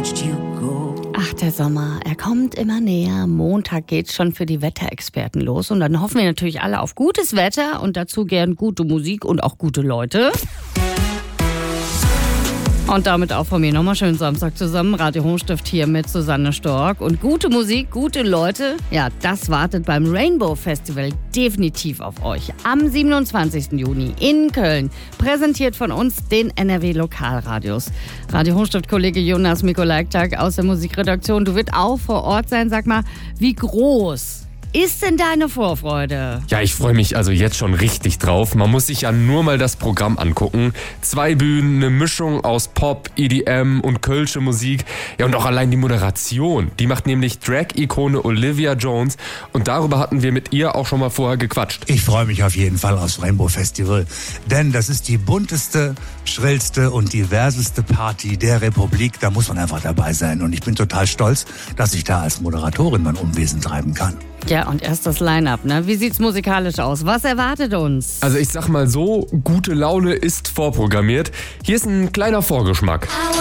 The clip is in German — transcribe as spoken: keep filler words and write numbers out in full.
watched you go. Ach, der Sommer, er kommt immer näher. Montag geht's schon für die Wetterexperten los. Und dann hoffen wir natürlich alle auf gutes Wetter und dazu gern gute Musik und auch gute Leute. Und damit auch von mir nochmal schönen Samstag zusammen. Radio Hochstift hier mit Susanne Stork. Und gute Musik, gute Leute, ja, das wartet beim Rainbow Festival definitiv auf euch. Am siebenundzwanzigsten Juni in Köln. Präsentiert von uns, den N R W Lokalradios. Radio Hochstift-Kollege Jonas Mikolajczak aus der Musikredaktion. Du wirst auch vor Ort sein. Sag mal, wie groß ist denn deine Vorfreude? Ja, ich freue mich also jetzt schon richtig drauf. Man muss sich ja nur mal das Programm angucken. Zwei Bühnen, eine Mischung aus Pop, E D M und kölsche Musik. Ja, und auch allein die Moderation. Die macht nämlich Drag-Ikone Olivia Jones. Und darüber hatten wir mit ihr auch schon mal vorher gequatscht. Ich freue mich auf jeden Fall aufs Rainbow Festival. Denn das ist die bunteste, schrillste und diverseste Party der Republik. Da muss man einfach dabei sein. Und ich bin total stolz, dass ich da als Moderatorin mein Unwesen treiben kann. Ja, und erst das Line-Up, ne? Wie sieht's musikalisch aus? Was erwartet uns? Also ich sag mal so, gute Laune ist vorprogrammiert. Hier ist ein kleiner Vorgeschmack.